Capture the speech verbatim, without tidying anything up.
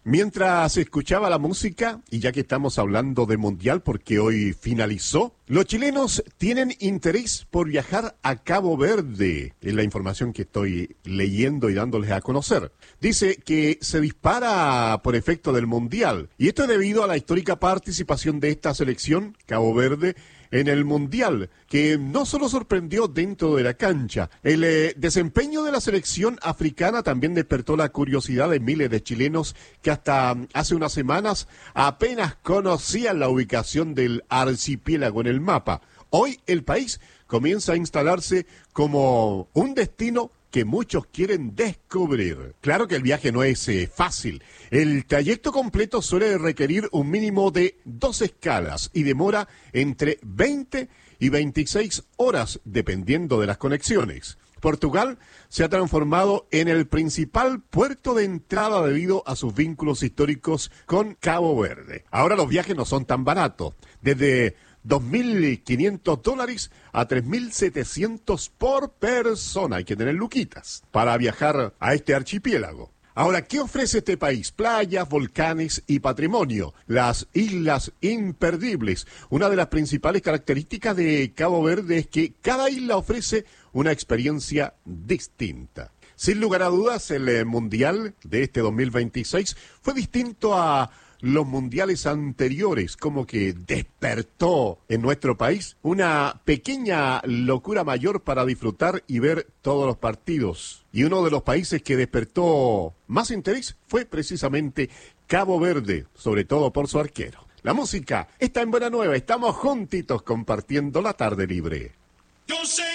Mientras escuchaba la música, y ya que estamos hablando de Mundial porque hoy finalizó, los chilenos tienen interés por viajar a Cabo Verde. Es la información que estoy leyendo y dándoles a conocer. Dice que se dispara por efecto del Mundial, y esto es debido a la histórica participación de esta selección, Cabo Verde, en el Mundial, que no solo sorprendió dentro de la cancha. El eh, desempeño de la selección africana también despertó la curiosidad de miles de chilenos que hasta hace unas semanas apenas conocían la ubicación del archipiélago en el mapa. Hoy el país comienza a instalarse como un destino que muchos quieren descubrir. Claro que el viaje no es eh, fácil. El trayecto completo suele requerir un mínimo de dos escalas y demora entre veinte y veintiséis horas, dependiendo de las conexiones. Portugal se ha transformado en el principal puerto de entrada debido a sus vínculos históricos con Cabo Verde. Ahora los viajes no son tan baratos. Desde dos mil quinientos dólares a tres mil setecientos por persona. Hay que tener luquitas para viajar a este archipiélago. Ahora, ¿qué ofrece este país? Playas, volcanes y patrimonio. Las islas imperdibles. Una de las principales características de Cabo Verde es que cada isla ofrece una experiencia distinta. Sin lugar a dudas, el Mundial de este dos mil veintiséis fue distinto a los mundiales anteriores, como que despertó en nuestro país una pequeña locura mayor para disfrutar y ver todos los partidos. Y uno de los países que despertó más interés fue precisamente Cabo Verde, sobre todo por su arquero. La música está en Buena Nueva, estamos juntitos compartiendo la tarde libre. Yo sé